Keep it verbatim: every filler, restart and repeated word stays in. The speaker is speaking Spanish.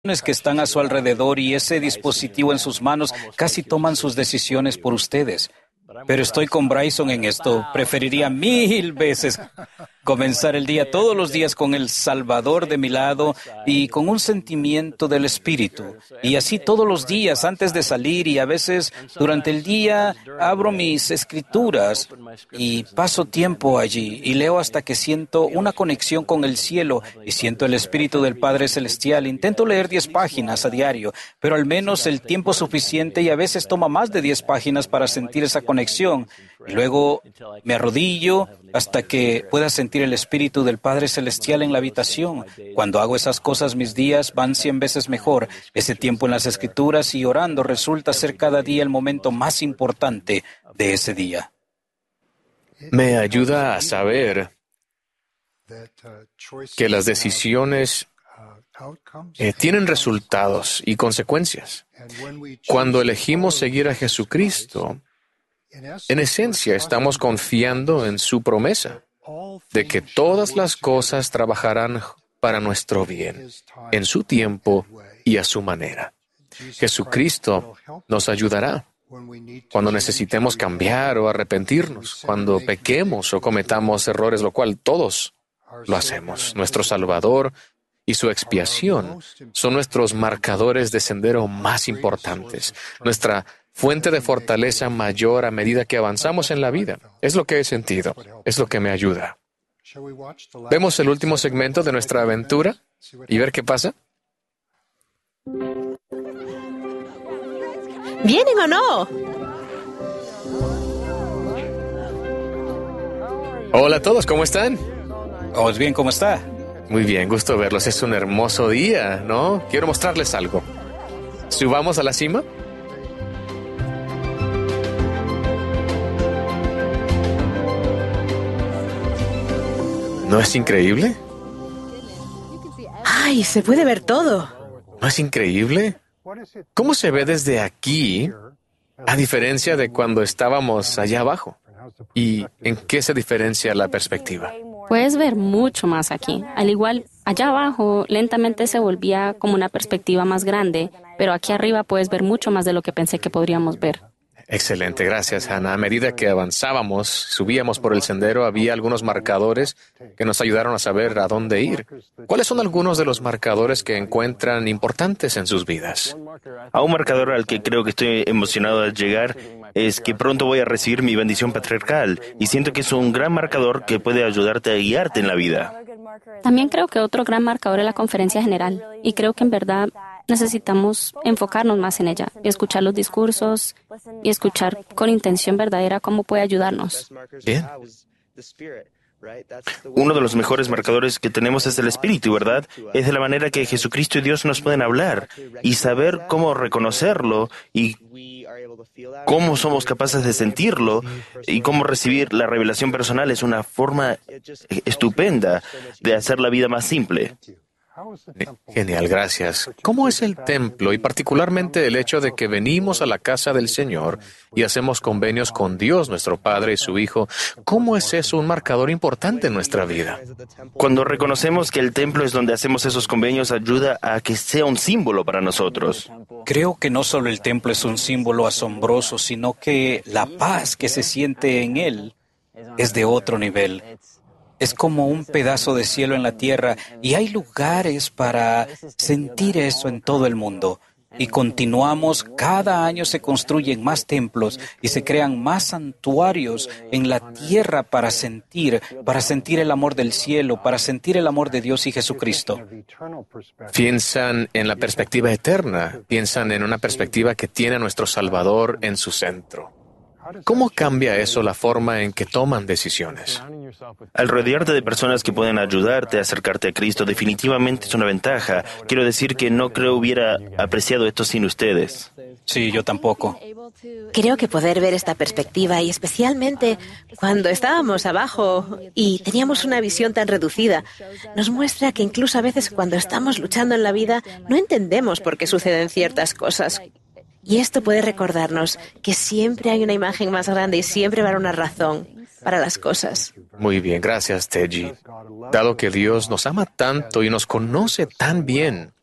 que están a su alrededor y ese dispositivo en sus manos casi toman sus decisiones por ustedes. Pero estoy con Bryson en esto. Preferiría mil veces comenzar el día todos los días con el Salvador de mi lado y con un sentimiento del Espíritu. Y así todos los días antes de salir, y a veces durante el día abro mis escrituras y paso tiempo allí y leo hasta que siento una conexión con el cielo y siento el Espíritu del Padre Celestial. Intento leer diez páginas a diario, pero al menos el tiempo suficiente, y a veces toma más de diez páginas para sentir esa conexión. Y luego me arrodillo hasta que pueda sentir el Espíritu del Padre Celestial en la habitación. Cuando hago esas cosas, mis días van cien veces mejor. Ese tiempo en las Escrituras y orando resulta ser cada día el momento más importante de ese día. Me ayuda a saber que las decisiones eh, tienen resultados y consecuencias. Cuando elegimos seguir a Jesucristo, en esencia, estamos confiando en su promesa de que todas las cosas trabajarán para nuestro bien, en su tiempo y a su manera. Jesucristo nos ayudará cuando necesitemos cambiar o arrepentirnos, cuando pequemos o cometamos errores, lo cual todos lo hacemos. Nuestro Salvador y su expiación son nuestros marcadores de sendero más importantes, nuestra fuente de fortaleza mayor a medida que avanzamos en la vida. Es lo que he sentido, es lo que me ayuda. ¿Vemos el último segmento de nuestra aventura y ver qué pasa? ¿Vienen o no? Hola a todos, ¿cómo están? ¿Vamos bien? ¿Cómo está? Muy bien, gusto verlos. Es un hermoso día, ¿no? Quiero mostrarles algo. ¿Subamos a la cima? ¿No es increíble? ¡Ay, se puede ver todo! ¿No es increíble? ¿Cómo se ve desde aquí, a diferencia de cuando estábamos allá abajo? ¿Y en qué se diferencia la perspectiva? Puedes ver mucho más aquí. Al igual, allá abajo lentamente se volvía como una perspectiva más grande, pero aquí arriba puedes ver mucho más de lo que pensé que podríamos ver. Excelente, gracias, Hannah. A medida que avanzábamos, subíamos por el sendero, había algunos marcadores que nos ayudaron a saber a dónde ir. ¿Cuáles son algunos de los marcadores que encuentran importantes en sus vidas? A un marcador al que creo que estoy emocionado de llegar es que pronto voy a recibir mi bendición patriarcal, y siento que es un gran marcador que puede ayudarte a guiarte en la vida. También creo que otro gran marcador es la conferencia general, y creo que en verdad necesitamos enfocarnos más en ella y escuchar los discursos y escuchar con intención verdadera cómo puede ayudarnos. Bien. Uno de los mejores marcadores que tenemos es el Espíritu, ¿verdad? Es de la manera que Jesucristo y Dios nos pueden hablar, y saber cómo reconocerlo y cómo somos capaces de sentirlo y cómo recibir la revelación personal es una forma estupenda de hacer la vida más simple. Genial, gracias. ¿Cómo es el templo y particularmente el hecho de que venimos a la casa del Señor y hacemos convenios con Dios, nuestro Padre y su Hijo? ¿Cómo es eso un marcador importante en nuestra vida? Cuando reconocemos que el templo es donde hacemos esos convenios, ayuda a que sea un símbolo para nosotros. Creo que no solo el templo es un símbolo asombroso, sino que la paz que se siente en él es de otro nivel. Es como un pedazo de cielo en la tierra, y hay lugares para sentir eso en todo el mundo. Y continuamos, cada año se construyen más templos y se crean más santuarios en la tierra para sentir, para sentir el amor del cielo, para sentir el amor de Dios y Jesucristo. Piensan en la perspectiva eterna, piensan en una perspectiva que tiene a nuestro Salvador en su centro. ¿Cómo cambia eso la forma en que toman decisiones? Al rodearte de personas que pueden ayudarte a acercarte a Cristo, definitivamente es una ventaja. Quiero decir que no creo hubiera apreciado esto sin ustedes. Sí, yo tampoco. Creo que poder ver esta perspectiva, y especialmente cuando estábamos abajo y teníamos una visión tan reducida, nos muestra que incluso a veces cuando estamos luchando en la vida no entendemos por qué suceden ciertas cosas. Y esto puede recordarnos que siempre hay una imagen más grande y siempre va a haber una razón para las cosas. Muy bien, gracias, Teji. Dado que Dios nos ama tanto y nos conoce tan bien,